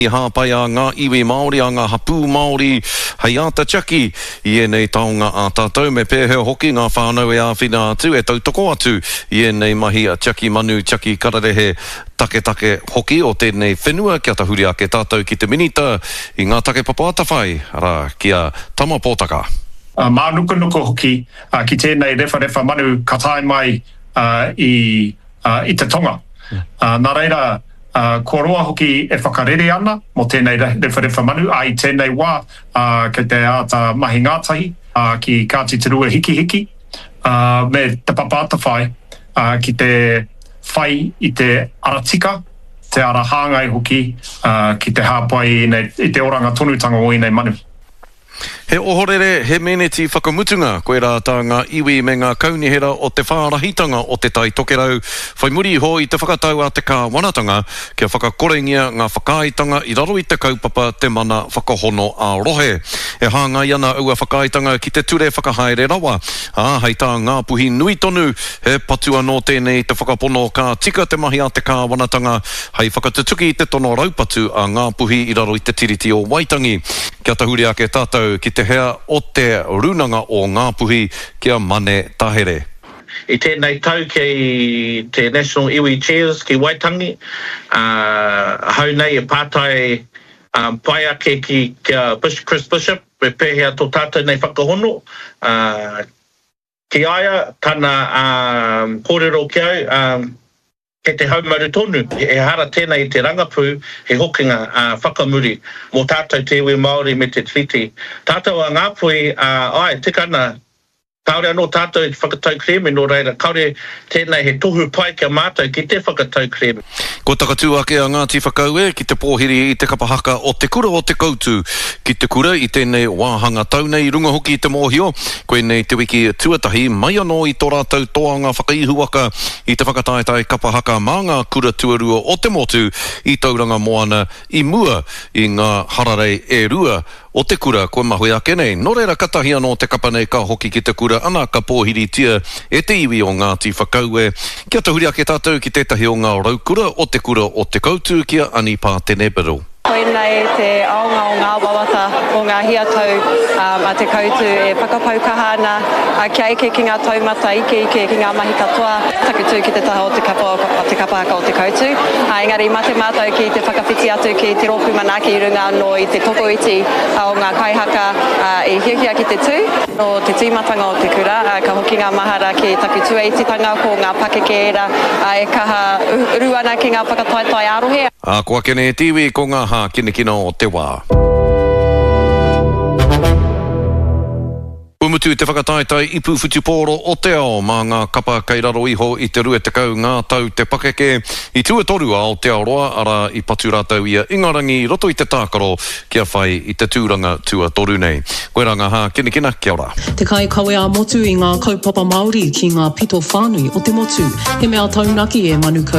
I hāpai a ngā iwi Māori, a ngā hapū Māori, hei āta Chucky, I enei taonga a tātou me pēheo hoki ngā whānau e āwhina atu, e tautoko atu, I enei mahi a Chucky Manu, Chucky Kararehe, take hoki o tēnei whenua, kia tahuri ake tātou ki te minita, I ngā take papata whai, ara kia tama pōtaka. Mā nuku hoki, ki tēnei refa manu ka tae mai I te tonga. Nā reira, ko roa hoki e whakarere ana mo tēnei refa manu ai tēnei wā ki te āta mahi ngātahi ki Kāti Te Rua hiki me te papata whai ki te whai I te aratika te ara hāngai hoki ki te hāpai I te oranga tonutanga o inei manu. He ohorere, he meneti whakamutunga, koe rā tā ngā iwi me ngā kaunihera o te whārahitanga o te tai tokerau. Whai muri ho I te whakatau a te kāwanatanga, kia whakakorengia ngā whakaaitanga I raro I te kaupapa te mana whakahono a rohe. E hāngai ana ua whakaaitanga ki te ture whakahaere rawa. Hei tā ngā puhi nui tonu, he patua no tēnei te whakapono ka tika te mahi a te kāwanatanga, hei whakatutuki te tono raupatu a ngā puhi I raro I te tiriti o Waitangi. Kia tahuri ake tātou ki te hea o te runanga o ngā puhi kia mane tahere. I tēnei tau ki te National Iwi Chairs ki Waitangi, hau nei e pātai pai ake ki Chris Bishop, me pēhea tō tātou nei whakahono. Ki aia, tana kōrero ki au, Kei te haumaru tonu, e hara tēnei I te rangapū, he hokinga whakamuri mō tātou te iwi Māori me te tiriti. Tātou a ngāpui, ai, tika ana, kaore anō tātou I whakatau kreme no reira, kaore tēnei he tohu pai kia mātou ki te whakatau kreme. Ko takatū ake a Ngāti Whakaue ki te pōhiri I te kapahaka o te kura o te koutu. Ki te kura I tēnei wāhanga taunei runga hoki I te mōhio. Koe nei te wiki tuatahi mai anō I tō rātou toanga whakaihuaka I te whakataetai kapahaka mā ngā kura tuarua o te motu I tauranga moana I mua I ngā hararei e rua o te kura koe mahui ake nei. Nō reira katahi anō te kapa nei ka hoki ki te kura ana ka pōhiri tia e te iwi o Ngāti Whakaue. Kia tahuri ake tātou ki tētahi o ngā raukura o te kura o te koutu kia ani pā tēnei biro. Koenei te aonga o ngā wawata o ngā hiatau a te koutu e whakapaukaha ana kia eke ki ngā taumata ike ki ngā mahi katoa takutu ki te taha o te kapahaka o te koutu. Engari mate mātou ki te whakawhiti atu ki te rōpū manaki I runga no I te tokoiti o ngā kaihaka I hiahia ki te tū. No te tīmatanga o te kura, ka hoki ngā mahara ki takutu e titanga ko ngā pakekera e kaha uruana ki ngā whakataetai arohe. Ko ake ne tiwi ko ngā hā kinekina o te wā. Umutu te whakataetai ipu whutupōro o te ao mā ngā kapa kei raro iho I te rua te kau ngā tau te pakeke I tuatorua o te aroa ara I patu rātau ia ingarangi roto I te tākaro kia whai I te tūranga tuatoru nei. Koe rā ngā hā kinekina, kia ora. Te kai kawe a motu I ngā kaupapa Māori ki ngā pito whānui o te motu. He mea taunaki e manu